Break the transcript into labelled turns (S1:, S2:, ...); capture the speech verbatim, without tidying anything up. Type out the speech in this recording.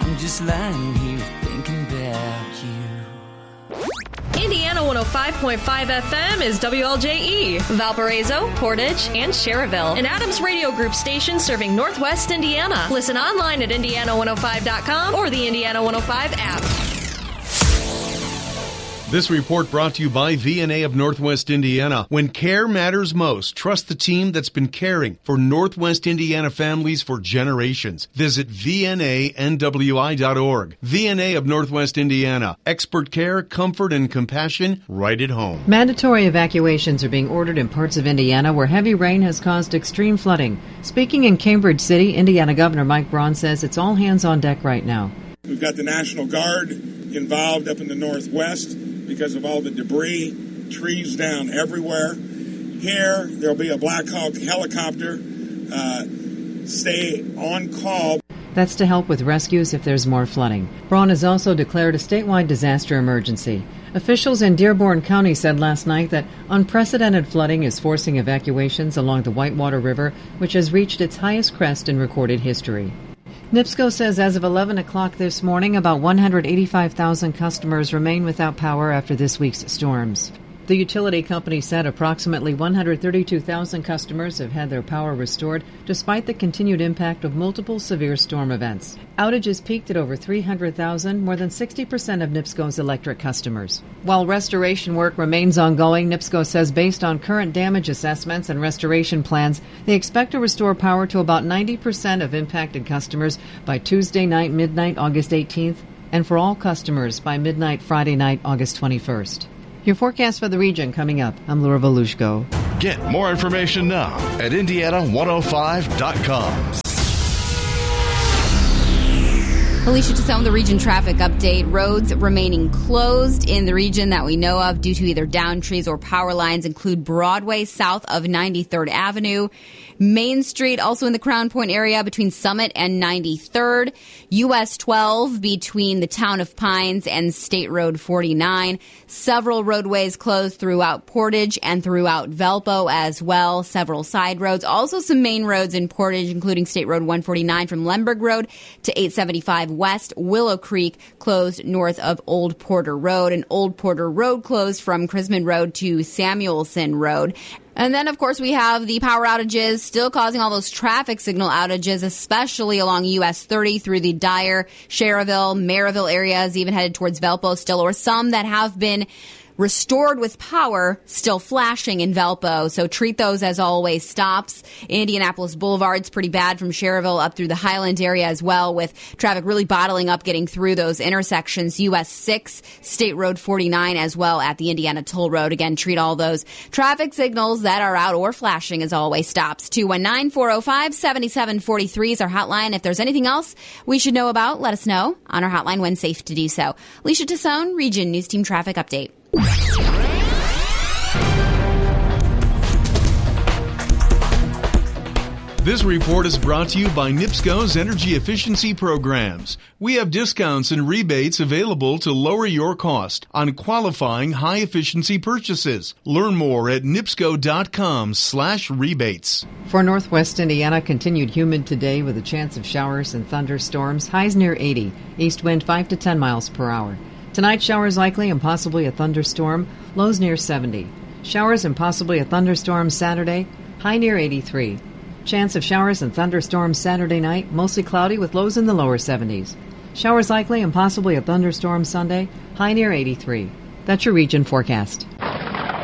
S1: I'm just lying here thinking about you.
S2: Indiana one oh five point five F M is W L J E, Valparaiso, Portage, and Cherryville, an Adams Radio Group station serving Northwest Indiana. Listen online at indiana one oh five dot com or the Indiana one oh five app.
S3: This report brought to you by V and A of Northwest Indiana. When care matters most, trust the team that's been caring for Northwest Indiana families for generations. Visit V N A N W I dot org. V and A of Northwest Indiana. Expert care, comfort, and compassion right at home.
S4: Mandatory evacuations are being ordered in parts of Indiana where heavy rain has caused extreme flooding. Speaking in Cambridge City, Indiana Governor Mike Braun says it's all hands on deck right now.
S5: We've got the National Guard involved up in the northwest because of all the debris, trees down everywhere. Here, there'll be a Black Hawk helicopter. Uh, stay on call.
S4: That's to help with rescues if there's more flooding. Braun has also declared a statewide disaster emergency. Officials in Dearborn County said last night that unprecedented flooding is forcing evacuations along the Whitewater River, which has reached its highest crest in recorded history. NIPSCO says as of eleven o'clock this morning, about one hundred eighty-five thousand customers remain without power after this week's storms. The utility company said approximately one hundred thirty-two thousand customers have had their power restored despite the continued impact of multiple severe storm events. Outages peaked at over three hundred thousand, more than sixty percent of NIPSCO's electric customers. While restoration work remains ongoing, NIPSCO says based on current damage assessments and restoration plans, they expect to restore power to about ninety percent of impacted customers by Tuesday night, midnight, August eighteenth, and for all customers by midnight, Friday night, August twenty-first. Your forecast for the region coming up. I'm Laura Volushko.
S6: Get more information now at indiana one oh five dot com.
S7: Alicia Tassone, the region traffic update. Roads remaining closed in the region that we know of due to either downed trees or power lines include Broadway south of ninety-third Avenue, Main Street also in the Crown Point area between Summit and ninety-third, U S twelve between the town of Pines and State Road forty-nine. Several roadways closed throughout Portage and throughout Valpo as well. Several side roads. Also some main roads in Portage, including State Road one forty-nine from Lemberg Road to eight seventy-five West. Willow Creek closed north of Old Porter Road, and Old Porter Road closed from Chrisman Road to Samuelson Road. And then, of course, we have the power outages still causing all those traffic signal outages, especially along U S thirty through the Dyer, Cherryville, Maryville areas, even headed towards Valpo still, or some that have been restored with power still flashing in Valpo. So treat those as always stops. Indianapolis Boulevard's pretty bad from Cherryville up through the Highland area as well, with traffic really bottling up getting through those intersections. U S six, State Road forty-nine as well at the Indiana Toll Road. Again, treat all those traffic signals that are out or flashing as always stops. two one nine, four oh five, seven seven four three is our hotline. If there's anything else we should know about, let us know on our hotline when safe to do so. Alicia Tassone, Region News Team Traffic Update.
S3: This report is brought to you by NIPSCO's Energy Efficiency Programs. We have discounts and rebates available to lower your cost on qualifying high-efficiency purchases. Learn more at nipsco.com slash rebates.
S4: For Northwest Indiana, continued humid today with a chance of showers and thunderstorms. Highs near eighty. East wind five to ten miles per hour. Tonight, showers likely and possibly a thunderstorm. Lows near seventy. Showers and possibly a thunderstorm Saturday. High near eighty-three. Chance of showers and thunderstorms Saturday night, mostly cloudy with lows in the lower seventies. Showers likely and possibly a thunderstorm Sunday, high near eighty-three. That's your region forecast.